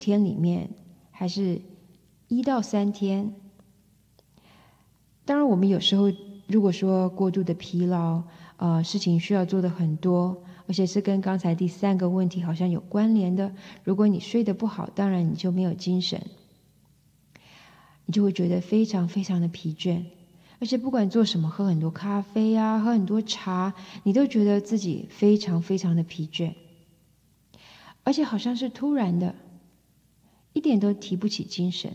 天里面，还是1到3天？当然，我们有时候如果说过度的疲劳，事情需要做的很多，而且是跟刚才第3个问题好像有关联的。如果你睡得不好，当然你就没有精神，你就会觉得非常非常的疲倦，而且不管做什么，喝很多咖啡啊，喝很多茶，你都觉得自己非常非常的疲倦，而且好像是突然的，一点都提不起精神。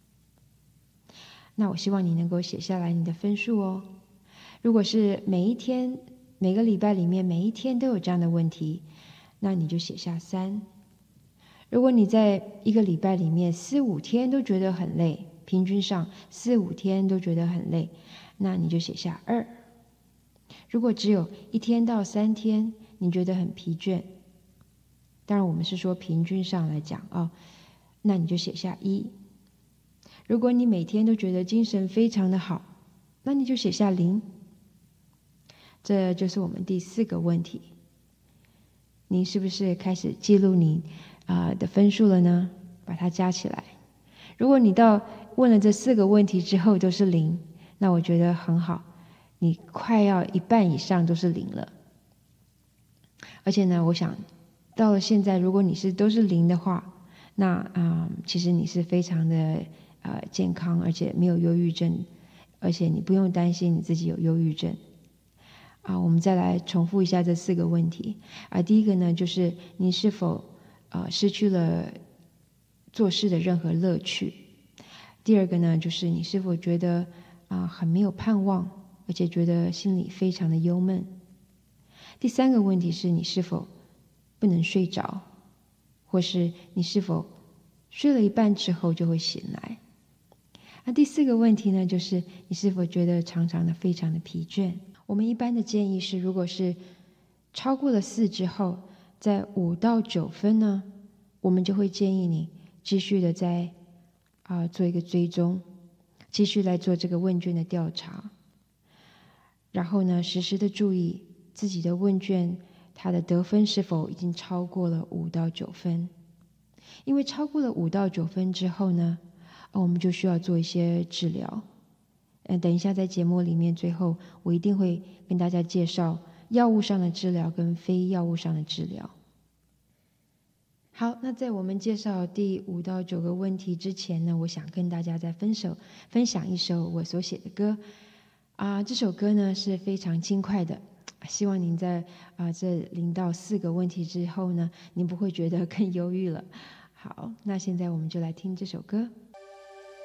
那我希望你能够写下来你的分数哦。如果是每一天、每个礼拜里面每一天都有这样的问题，那你就写下3。如果你在一个礼拜里面4、5天都觉得很累，平均上4、5天都觉得很累，那你就写下2。如果只有1天到3天你觉得很疲倦，当然我们是说平均上来讲啊，那你就写下1。如果你每天都觉得精神非常的好，那你就写下0。这就是我们第4个问题。您是不是开始记录你的分数了呢？把它加起来。如果你到问了这4个问题之后都是0，那我觉得很好，你快要一半以上都是0了。而且呢，我想到了现在，如果你都是0的话，那其实你是非常的健康，而且没有忧郁症，而且你不用担心你自己有忧郁症。我们再来重复一下这4个问题。第一个呢，就是你是否失去了做事的任何乐趣？第二个呢，就是你是否觉得很没有盼望，而且觉得心里非常的忧闷？第3个问题是你是否不能睡着，或是你是否睡了一半之后就会醒来？第4个问题呢，就是你是否觉得常常的非常的疲倦？我们一般的建议是，如果是超过了4之后，在5到9分呢，我们就会建议你继续的再做一个追踪，继续来做这个问卷的调查，然后呢，时时的注意自己的问卷它的得分是否已经超过了5到9分。因为超过了5到9分之后呢，我们就需要做一些治疗。等一下在节目里面最后我一定会跟大家介绍药物上的治疗跟非药物上的治疗。好，那在我们介绍第5到9个问题之前呢，我想跟大家再分享一首我所写的歌。这首歌呢是非常轻快的，希望您在这0到4个问题之后呢，您不会觉得更忧郁了。好，那现在我们就来听这首歌。